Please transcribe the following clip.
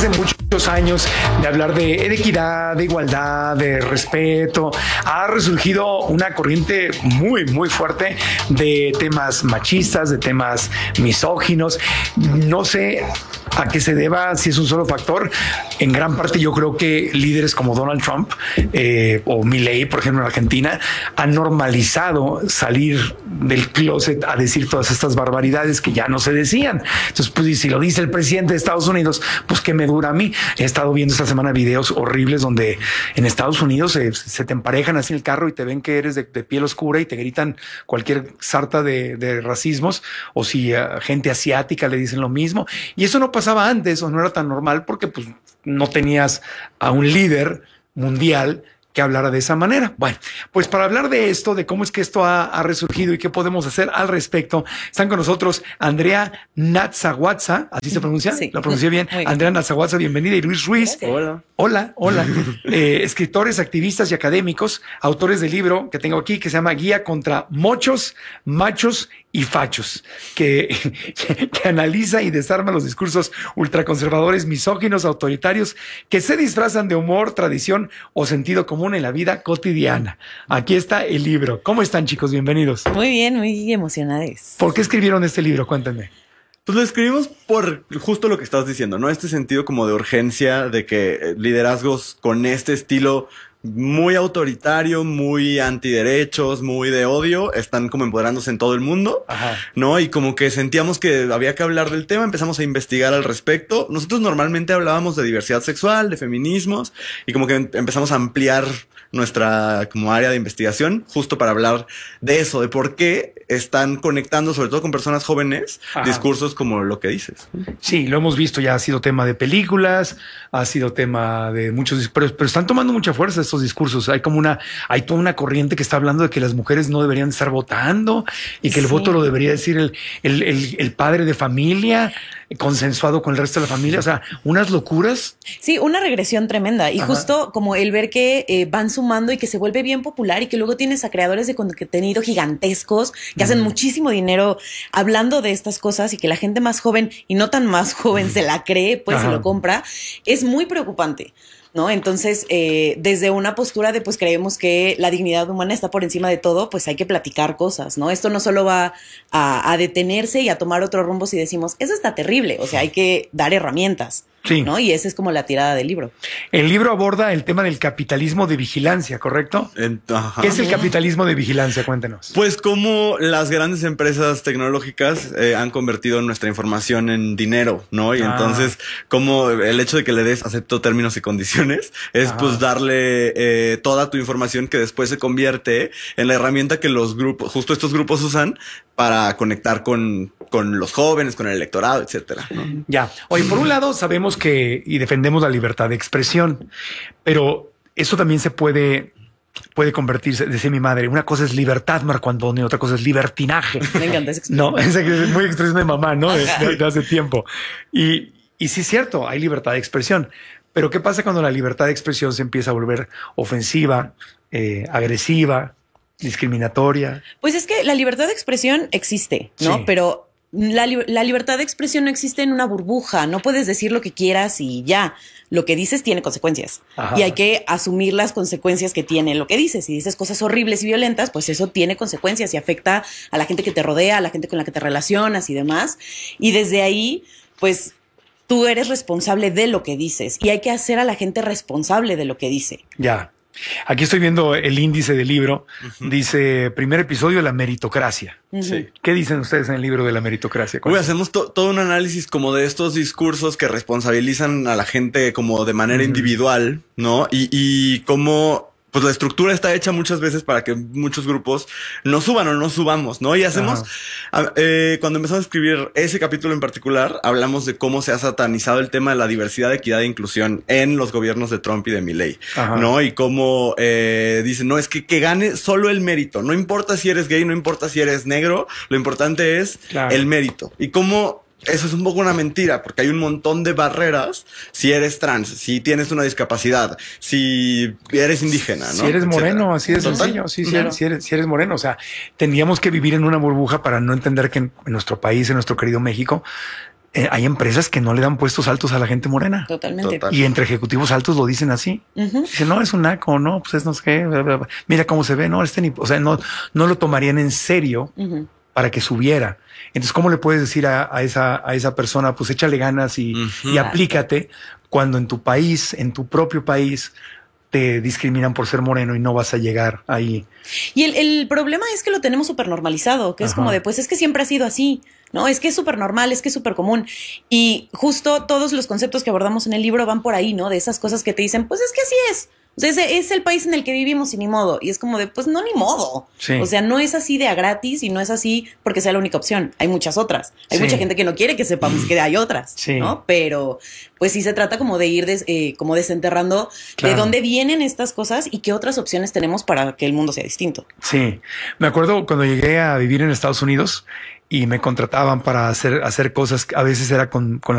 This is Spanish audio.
de muchos años de hablar de equidad, de igualdad, de respeto, ha resurgido una corriente muy, muy fuerte de temas machistas, de temas misóginos. No sé a qué se deba, si es un solo factor. En gran parte yo creo que líderes como Donald Trump o Milei, por ejemplo, en Argentina, han normalizado salir del closet a decir todas estas barbaridades que ya no se decían. Entonces, pues si lo dice el presidente de Estados Unidos, pues qué me dura a mí. He estado viendo esta semana videos horribles donde en Estados Unidos se te emparejan así en el carro y te ven que eres de piel oscura y te gritan cualquier sarta de racismos, o si a gente asiática le dicen lo mismo. Y eso no pasaba antes, o no era tan normal, porque pues no tenías a un líder mundial que hablara de esa manera. Bueno, pues para hablar de esto, de cómo es que esto ha resurgido y qué podemos hacer al respecto, están con nosotros Andrea Natsawatsa, ¿así se pronuncia? Sí. ¿Lo pronuncié bien? Andrea Natsawatsa, bienvenida, y Luis Ruiz. Hola. Hola. Escritores, activistas y académicos, autores del libro que tengo aquí, que se llama Guía contra Mochos, Machos y Fachos, que analiza y desarma los discursos ultraconservadores, misóginos, autoritarios, que se disfrazan de humor, tradición o sentido común en la vida cotidiana. Aquí está el libro. ¿Cómo están, chicos? Bienvenidos. Muy bien, muy emocionados. ¿Por qué escribieron este libro? Cuéntenme. Pues lo escribimos por justo lo que estabas diciendo, ¿no? Este sentido como de urgencia, de que liderazgos con este estilo muy autoritario, muy antiderechos, muy de odio, están como empoderándose en todo el mundo. Ajá. ¿No? Y como que sentíamos que había que hablar del tema, empezamos a investigar al respecto. Nosotros normalmente hablábamos de diversidad sexual, de feminismos, y como que empezamos a ampliar nuestra como área de investigación justo para hablar de eso, de por qué están conectando, sobre todo con personas jóvenes, ajá, discursos como lo que dices. Sí, lo hemos visto, ya ha sido tema de películas, ha sido tema de muchos, pero están tomando mucha fuerza estos discursos. Hay toda una corriente que está hablando de que las mujeres no deberían estar votando y que el voto lo debería decir el padre de familia, consensuado con el resto de la familia. O sea, unas locuras. Sí, una regresión tremenda. Y ajá, justo como el ver que van sumando y que se vuelve bien popular y que luego tienes a creadores de contenido gigantescos que hacen muchísimo dinero hablando de estas cosas y que la gente más joven y no tan más joven se la cree, pues se lo compra, es muy preocupante, ¿no? Entonces, desde una postura de, pues, creemos que la dignidad humana está por encima de todo, pues hay que platicar cosas, ¿no? Esto no solo va a detenerse y a tomar otro rumbo si decimos, eso está terrible, o sea, hay que dar herramientas. Sí. ¿No? Y esa es como la tirada del libro. El libro aborda el tema del capitalismo de vigilancia, ¿correcto? Ajá. ¿Qué es el capitalismo de vigilancia? Cuéntenos. Pues cómo las grandes empresas tecnológicas han convertido nuestra información en dinero, ¿no? Y entonces, como el hecho de que le des acepto términos y condiciones es pues darle toda tu información que después se convierte en la herramienta que los grupos, justo estos grupos usan para conectar con los jóvenes, con el electorado, etcétera, ¿no? Ya. Oye, por un lado sabemos y defendemos la libertad de expresión, pero eso también se puede convertirse, decía mi madre, una cosa es libertad, Marco Antonio, otra cosa es libertinaje. Me encanta esa expresión. No, es muy expresión de mamá, ¿no? De hace tiempo. Y sí es cierto, hay libertad de expresión, pero ¿qué pasa cuando la libertad de expresión se empieza a volver ofensiva, agresiva, discriminatoria? Pues es que la libertad de expresión existe, ¿no? Sí. Pero la libertad de expresión no existe en una burbuja. No puedes decir lo que quieras y ya. Lo que dices tiene consecuencias. Ajá. Y hay que asumir las consecuencias que tiene lo que dices. Si dices cosas horribles y violentas, pues eso tiene consecuencias y afecta a la gente que te rodea, a la gente con la que te relacionas y demás. Y desde ahí, pues tú eres responsable de lo que dices y hay que hacer a la gente responsable de lo que dice. Ya. Aquí estoy viendo el índice del libro. Dice, primer episodio, la meritocracia. Sí. ¿Qué dicen ustedes en el libro de la meritocracia? Hacemos todo un análisis como de estos discursos que responsabilizan a la gente como de manera individual, ¿no? Y cómo pues la estructura está hecha muchas veces para que muchos grupos no suban o no subamos, ¿no? Y hacemos, cuando empezamos a escribir ese capítulo en particular, hablamos de cómo se ha satanizado el tema de la diversidad, equidad e inclusión en los gobiernos de Trump y de Milei, ¿no? Y cómo dicen, no, es que gane solo el mérito, no importa si eres gay, no importa si eres negro, lo importante es el mérito. Y cómo eso es un poco una mentira, porque hay un montón de barreras si eres trans, si tienes una discapacidad, si eres indígena, ¿no? Si eres moreno, así de sencillo. Sí, claro. si eres moreno. O sea, tendríamos que vivir en una burbuja para no entender que en nuestro país, en nuestro querido México, hay empresas que no le dan puestos altos a la gente morena. Totalmente. Total. Y entre ejecutivos altos lo dicen así. Dicen, no, es un naco, no, pues es no sé qué, bla, bla, bla. Mira cómo se ve, no, o sea, no lo tomarían en serio para que subiera. Entonces, ¿cómo le puedes decir a esa persona, pues échale ganas y aplícate, cuando en tu país, en tu propio país, te discriminan por ser moreno y no vas a llegar ahí? Y el problema es que lo tenemos súper normalizado, que es como de, pues es que siempre ha sido así, ¿no? Es que es súper normal, es que es súper común. Y justo todos los conceptos que abordamos en el libro van por ahí, ¿no? De esas cosas que te dicen, pues es que así es. O sea, ese es el país en el que vivimos y ni modo. Y es como de, pues no, ni modo. Sí. O sea, no es así de a gratis y no es así porque sea la única opción. Hay muchas otras. Hay mucha gente que no quiere que sepamos que hay otras, ¿no? Pero pues sí se trata como de ir como desenterrando de dónde vienen estas cosas y qué otras opciones tenemos para que el mundo sea distinto. Sí. Me acuerdo cuando llegué a vivir en Estados Unidos y me contrataban para hacer cosas, a veces era con la